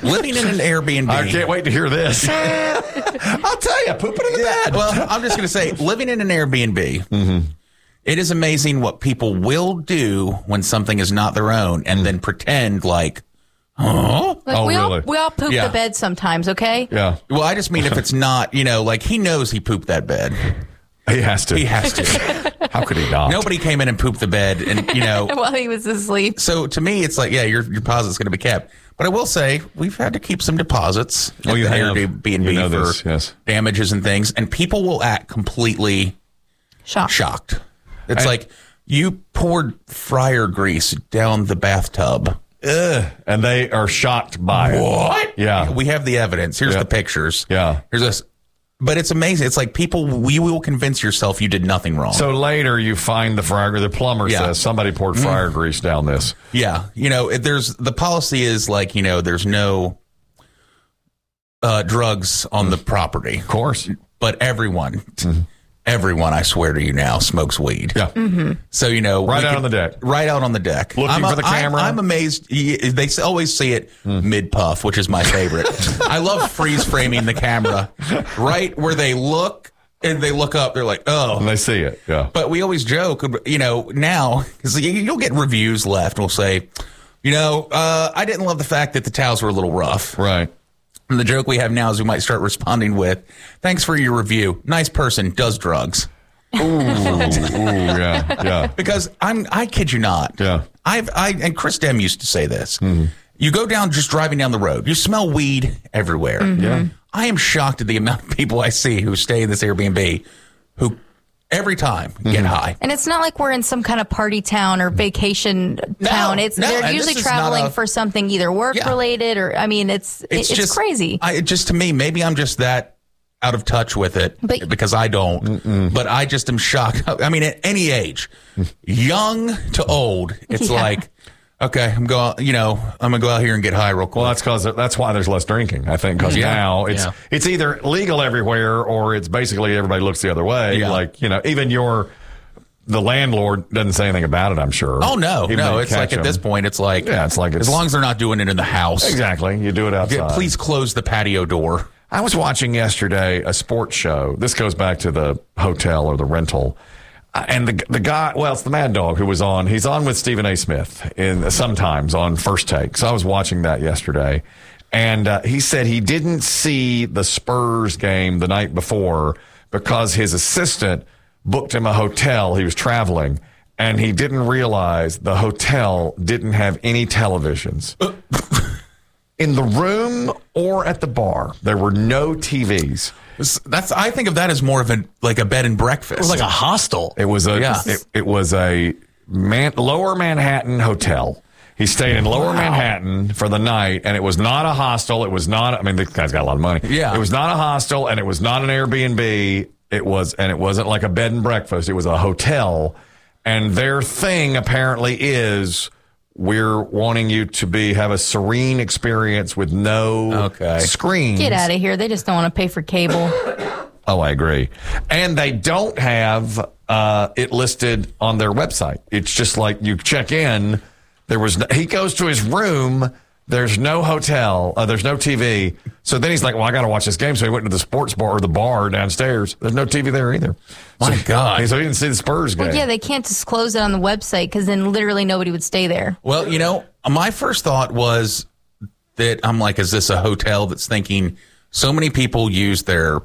living in an Airbnb. I can't wait to hear this. I'll tell you, pooping in the bed. Well, I'm just going to say, living in an Airbnb, it is amazing what people will do when something is not their own and then pretend like, oh, Like really? we all poop Yeah. the bed sometimes, okay? Yeah. well, I just mean if it's not, like he knows he pooped that bed. He has to. He has to. How could he not? Nobody came in and pooped the bed, and While he was asleep. So to me, it's like, yeah, your deposit's going to be kept. But I will say, we've had to keep some deposits at you the have. Airbnb You know for this, yes. damages and things, and people will act completely shocked. It's like you poured fryer grease down the bathtub. Ugh. And they are shocked by it. What? Yeah. We have the evidence. Here's Yeah. the pictures. Yeah. Here's this. But it's amazing. It's like we will convince yourself you did nothing wrong. So later you find the plumber Yeah. says somebody poured fryer grease down this. yeah, there's the policy is like, there's no drugs on the property. Of course. But everyone, I swear to you now, smokes weed. Yeah. So, Right out on the deck. Right out on the Looking for the camera. I'm amazed. They always see it mid-puff, which is my favorite. I love freeze framing the camera right where they look and they look up. They're like, oh. And they see it. Yeah. But we always joke, now, because you'll get reviews left. We'll say, I didn't love the fact that the towels were a little rough. Right. And the joke we have now is we might start responding with, thanks for your review. Nice person, does drugs. Ooh, yeah. Because I kid you not. Yeah. And Chris Dem used to say this. You go down, just driving down the road, you smell weed everywhere. Yeah. I am shocked at the amount of people I see who stay in this Airbnb who every time get high. And it's not like we're in some kind of party town or vacation town. They're and usually this is not traveling a- for something either work related or it's just crazy. To me, maybe I'm just that out of touch with it because I don't. But I just am shocked. I mean, at any age, young to old, it's like, okay, I'm going to go out here and get high real quick. Well, that's why there's less drinking, I think, because now it's either legal everywhere or it's basically everybody looks the other way. Yeah. Like, even the landlord doesn't say anything about it, I'm sure. Oh, no. Even though No, you it's like catch at them. this point, it's like, as long as they're not doing it in the house. Exactly. You do it outside. Please close the patio door. I was watching yesterday a sports show. This goes back to the hotel or the rental. And the guy, it's the Mad Dog who was on. He's on with Stephen A. Smith sometimes on First Take. So I was watching that yesterday. And he said he didn't see the Spurs game the night before because his assistant booked him a hotel. He was traveling. And he didn't realize the hotel didn't have any televisions. In the room or at the bar, there were no TVs. I think of that as more of a bed and breakfast. It was like a hostel. It was it was a Lower Manhattan hotel. He stayed in Lower Manhattan for the night, and it was not a hostel. It was not. This guy's got a lot of money. Yeah, it was not a hostel, and it was not an Airbnb. It wasn't like a bed and breakfast. It was a hotel, and their thing apparently is, we're wanting you to have a serene experience with no screens. Get out of here. They just don't want to pay for cable. Oh, I agree. And they don't have it listed on their website. It's just like you check in. He goes to his room. There's no hotel. There's no TV. So then he's like, I got to watch this game. So he went to the sports bar or the bar downstairs. There's no TV there either. My God. So he didn't see the Spurs game. Well, yeah, they can't disclose it on the website because then literally nobody would stay there. Well, my first thought was that I'm like, is this a hotel that's thinking so many people use their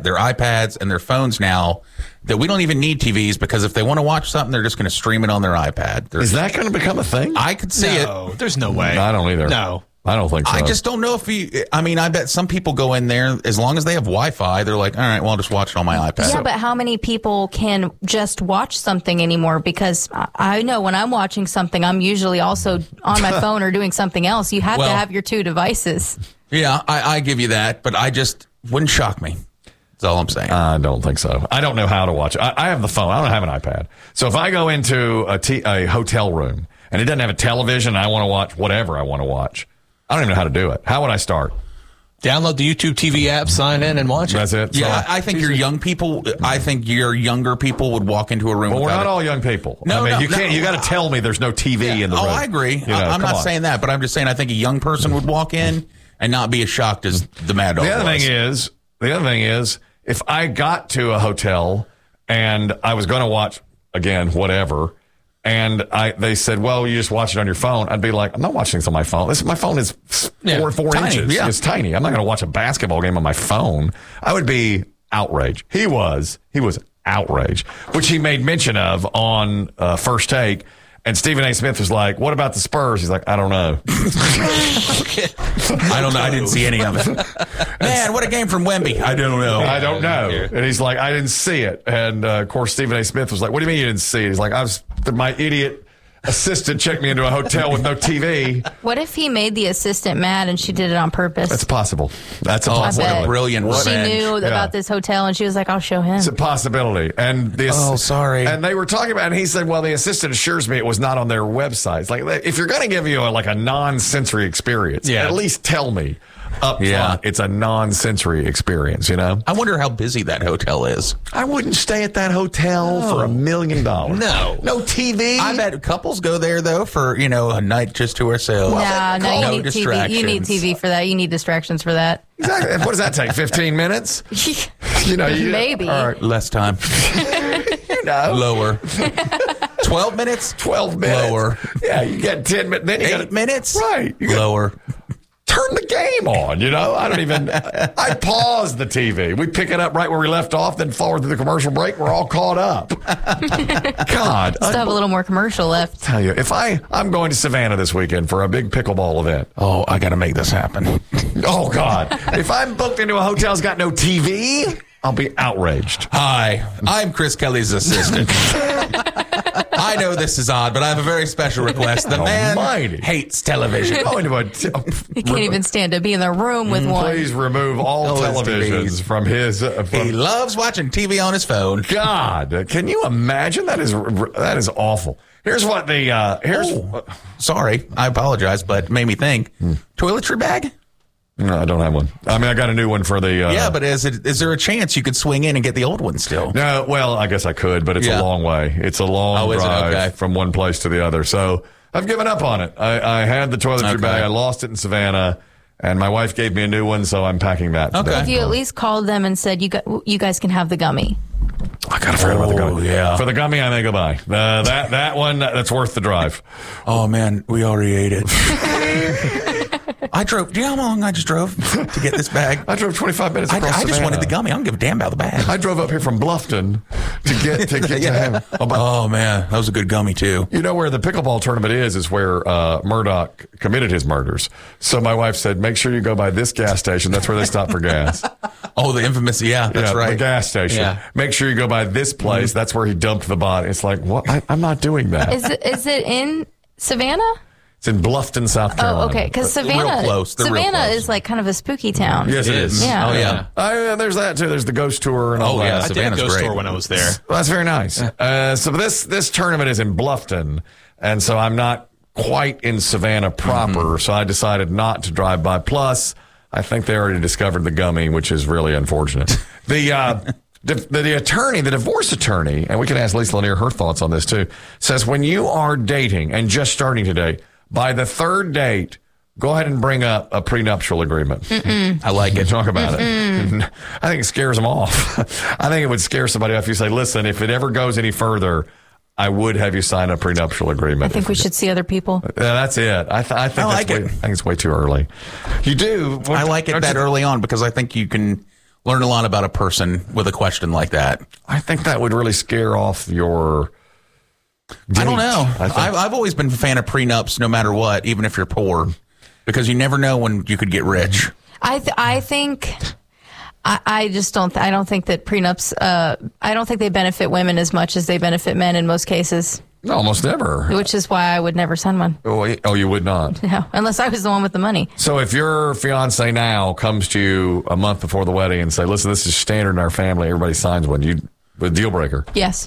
iPads and their phones now that we don't even need TVs because if they want to watch something, they're just going to stream it on their iPad. Is that going to become a thing? I could see it. There's no way. I don't either. No. I don't think so. I just don't know I bet some people go in there, as long as they have Wi-Fi, they're like, all right, well, I'll just watch it on my iPad. Yeah, but how many people can just watch something anymore? Because I know when I'm watching something, I'm usually also on my phone or doing something else. You have to have your two devices. Yeah, I give you that, but I just wouldn't shock me. That's all I'm saying. I don't think so. I don't know how to watch it. I have the phone. I don't have an iPad. So if I go into a hotel room and it doesn't have a television, I want to watch whatever I want to watch. I don't even know how to do it. How would I start? Download the YouTube TV app, sign in, and watch it. That's it. Yeah, I think your younger people would walk into a room. Well, we're without not all young people. No, you can't. You got to tell me there's no TV in the room. Oh, I agree. I'm not saying that, but I'm just saying I think a young person would walk in and not be as shocked as the Mad Dog The other was. thing is, if I got to a hotel and I was going to watch, again, whatever, and they said, well, you just watch it on your phone, I'd be like, I'm not watching this on my phone. My phone is four tiny, inches. yeah. It's tiny. I'm not going to watch a basketball game on my phone. I would be outraged. He was outraged, which he made mention of on First Take. And Stephen A. Smith was like, what about the Spurs? He's like, I don't know. I don't know. I didn't see any of it. Man, what a game from Wemby. I don't know. I don't know. And he's like, I didn't see it. And of course, Stephen A. Smith was like, what do you mean you didn't see it? He's like, my idiot assistant checked me into a hotel with no TV. What if he made the assistant mad and she did it on purpose? That's possible. That's a What possibility. a brilliant She revenge. knew about this hotel and she was like, I'll show him. It's a possibility. And sorry. And they were talking about it, and he said, well, the assistant assures me it was not on their website. It's like, if you're going to give you a non-sensory experience, at least tell me up front it's a non-sensory experience, you know? I wonder how busy that hotel is. I wouldn't stay at that hotel for $1 million. No. No TV. I bet couples go there, though, for, a night just to ourselves. No, you no need TV. You need TV for that. You need distractions for that. Exactly. What does that take? 15 minutes? Maybe. All right. Less time. Lower. 12 minutes? 12 minutes. Lower. Yeah, you get 10 minutes. Then you 8 minutes? Right. Lower. Turn the game on, I pause the TV. We pick it up right where we left off, then forward to the commercial break. We're all caught up. God. Still have a little more commercial left. Tell you, if I'm going to Savannah this weekend for a big pickleball event. Oh, I got to make this happen. Oh, God. If I'm booked into a hotel that's got no TV, I'll be outraged. Hi, I'm Chris Kelly's assistant. I know this is odd, but I have a very special request. The man hates television. He can't even stand to be in the room with one. Please remove all televisions from his. He loves watching TV on his phone. God, can you imagine? That is awful. Here's what sorry, I apologize, but it made me think. Toiletry bag? No, I don't have one. I mean, I got a new one for the. Yeah, but is there a chance you could swing in and get the old one still? No, well, I guess I could, but it's a long way. It's a long drive from one place to the other. So I've given up on it. I had the toiletry bag. I lost it in Savannah, and my wife gave me a new one, so I'm packing that. Okay. If you at least called them and said, you guys can have the gummy. I gotta forget about the gummy. Yeah. For the gummy, I may go buy. That one, that's worth the drive. Oh, man, we already ate it. I drove. Do you know how long I just drove to get this bag? I drove 25 minutes across I just Savannah. wanted the gummy. I don't give a damn about the bag. I drove up here from Bluffton to get to him. Oh, man, that was a good gummy, too. You know where the pickleball tournament is where Murdoch committed his murders. So my wife said, make sure you go by this gas station. That's where they stop for gas. Oh, the infamous, that's right. The gas station. Yeah. Make sure you go by this place. Mm-hmm. That's where he dumped the body. It's like, what? I'm not doing that. Is it in Savannah? It's in Bluffton, South Carolina. Oh, okay. Because Savannah is like kind of a spooky town. Yes, it is. Yeah. Oh, yeah. There's that, too. There's the ghost tour and all that. I did Savannah's a ghost great. tour when I was there. Well, that's very nice. So this tournament is in Bluffton, and so I'm not quite in Savannah proper, so I decided not to drive by. Plus, I think they already discovered the gummy, which is really unfortunate. The attorney, the divorce attorney, and we can ask Lisa Lanier her thoughts on this too, says when you are dating and just starting to date, by the third date, go ahead and bring up a prenuptial agreement. Mm-mm. I like it. Talk about it. I think it scares them off. I think it would scare somebody off if you say, listen, if it ever goes any further, I would have you sign a prenuptial agreement. I think we should see other people. That's it. I think it's way too early. You do. I like it that early on because I think you can learn a lot about a person with a question like that. I think that would really scare off your date. I don't know. I've always been a fan of prenups no matter what, even if you're poor, because you never know when you could get rich. I think I don't think that prenups, I don't think they benefit women as much as they benefit men in most cases. No, almost never. Which is why I would never sign one. Oh, you would not? No, unless I was the one with the money. So if your fiance now comes to you a month before the wedding and say, listen, this is standard in our family, everybody signs one, a deal breaker. Yes.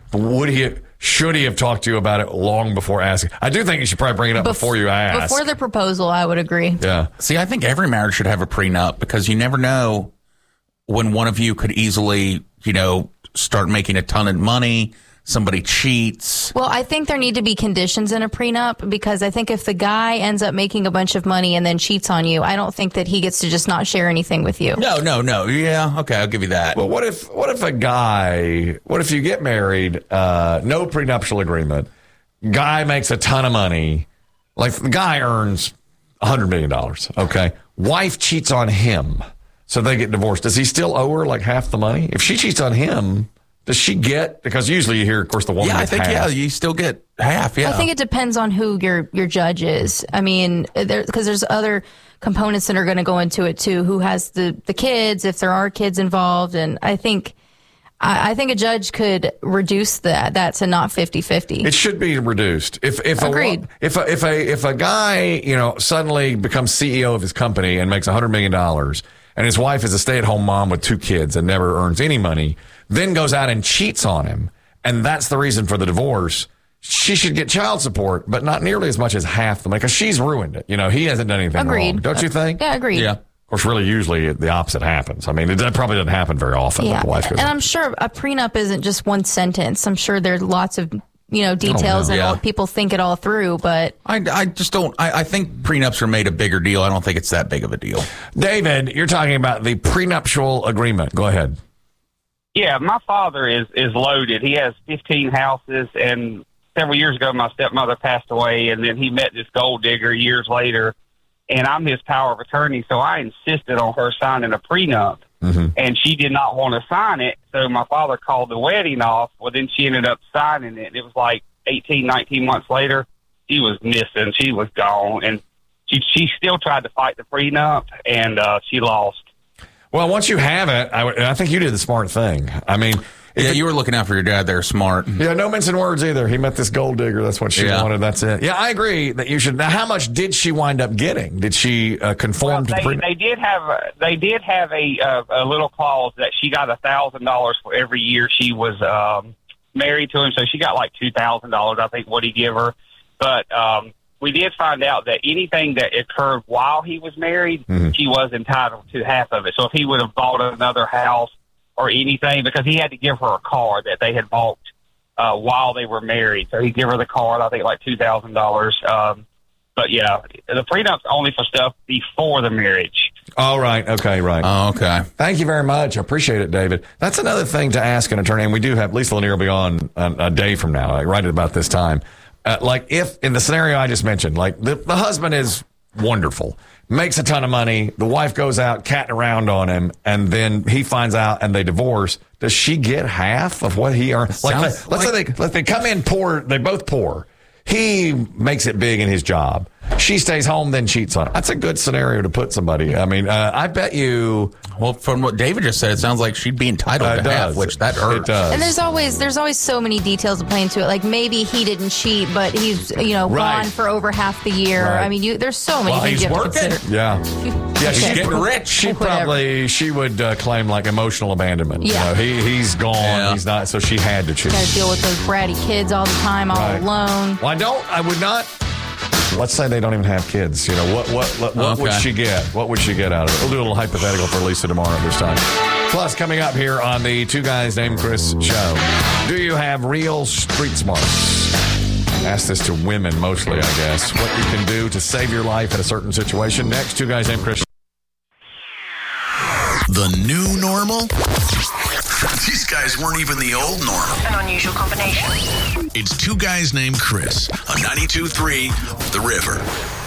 Should he have talked to you about it long before asking? I do think you should probably bring it up before you ask. Before the proposal, I would agree. Yeah. See, I think every marriage should have a prenup because you never know when one of you could easily, start making a ton of money, somebody cheats. Well, I think there need to be conditions in a prenup, because I think if the guy ends up making a bunch of money and then cheats on you, I don't think that he gets to just not share anything with you. No. Yeah, okay, I'll give you that. Well, what if you get married, no prenuptial agreement, guy makes a ton of money, like the guy earns $100 million, okay? Wife cheats on him, so they get divorced. Does he still owe her like half the money? If she cheats on him, does she get, because usually you hear, of course, the woman gets half. Yeah, you still get half, yeah. I think it depends on who your judge is. I mean, because there's other components that are going to go into it too. Who has the kids, if there are kids involved, and I think a judge could reduce that to not 50-50. It should be reduced. Agreed. If a guy, suddenly becomes CEO of his company and makes $100 million, and his wife is a stay-at-home mom with 2 kids and never earns any money, then goes out and cheats on him, and that's the reason for the divorce, she should get child support, but not nearly as much as half the money, because she's ruined it. He hasn't done anything wrong. Don't you think? Yeah, agreed. Yeah. Of course, really, usually the opposite happens. I mean, that probably doesn't happen very often. Yeah, that the wife goes and out. I'm sure a prenup isn't just one sentence. I'm sure there's lots of details and Yeah. people think it all through. But I just don't. I think prenups are made a bigger deal. I don't think it's that big of a deal. David, you're talking about the prenuptial agreement. Go ahead. Yeah, my father is loaded. He has 15 houses, and several years ago, my stepmother passed away, and then he met this gold digger years later, and I'm his power of attorney, so I insisted on her signing a prenup, and she did not want to sign it, so my father called the wedding off. Well, then she ended up signing it. It was like 18, 19 months later. She was missing. She was gone, and she still tried to fight the prenup, and she lost. Well, once you have it, I think you did the smart thing. I mean, You were looking out for your dad there, smart. Yeah, no mincing words either. He met this gold digger. That's what she wanted. That's it. Yeah, I agree that you should. Now, how much did she wind up getting? Did she conform to the prenup? They did have a little clause that she got $1,000 for every year she was married to him. So she got like $2,000, I think, what he give her. But we did find out that anything that occurred while he was married, she was entitled to half of it. So if he would have bought another house or anything, because he had to give her a car that they had bought while they were married. So he'd give her the car, I think like $2,000. But yeah, the prenup's only for stuff before the marriage. All right. Okay. Right. Oh, okay. Thank you very much. I appreciate it, David. That's another thing to ask an attorney. And we do have Lisa Lanier will be on a day from now, like right at about this time. Like if in the scenario I just mentioned, like the husband is wonderful, makes a ton of money, the wife goes out catting around on him, and then he finds out and they divorce. Does she get half of what he earns? Let's say they come in poor, they both poor. He makes it big in his job. She stays home, then cheats on him. That's a good scenario to put somebody. I mean, I bet you. Well, from what David just said, it sounds like she'd be entitled to half, which that hurts. It does. And there's always so many details to play into it. Like maybe he didn't cheat, but he's gone for over half the year. Right. I mean, there's so many things you have to consider. Yeah, she's getting rich. She would claim like emotional abandonment. Yeah. He's gone. Yeah. He's not. So she had to choose. Got to deal with those bratty kids all the time, all alone. Well, I would not. Let's say they don't even have kids. What would she get? What would she get out of it? We'll do a little hypothetical for Lisa tomorrow at this time. Plus, coming up here on the Two Guys Named Chris show, do you have real street smarts? Ask this to women mostly, I guess. What you can do to save your life in a certain situation. Next, Two Guys Named Chris. The new normal? These guys weren't even the old normal. An unusual combination. It's Two Guys Named Chris on 92.3 The River.